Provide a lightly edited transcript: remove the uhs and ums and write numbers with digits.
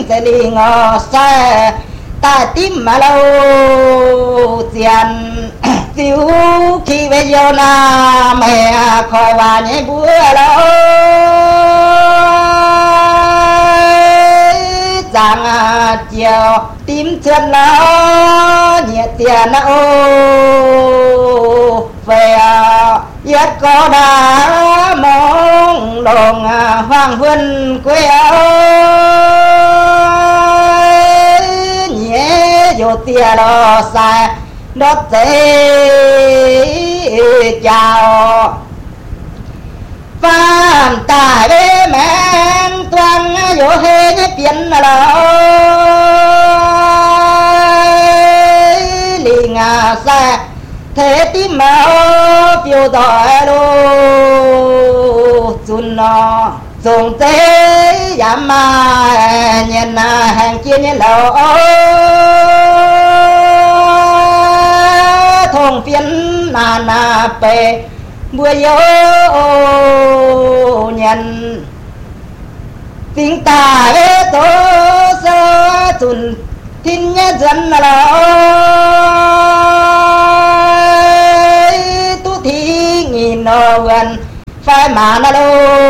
sẽ đi ngờ xe ta tím mà lâu tiền tiêu khi bây giờ na mẹ khỏi và nhảy búa lâu rằng chiều tím chân nó nhiệt tiền nó về yết có đá mong đồng hoàng vân quê ơi nhé vô tiền lo sai đó thế chào phan tài bế mẹn toàn vô hê nhé biến là lì ngà xa thế tím máu phiêu tỏi đô chun nó dùng thế giảm mà nhìn hàng kia như lầu thùng phiến nà bề mưa gió nhận tiếng ta bế tố sơ chun thiên nhé dân là tu thi nghìn gần phải mà nó đâu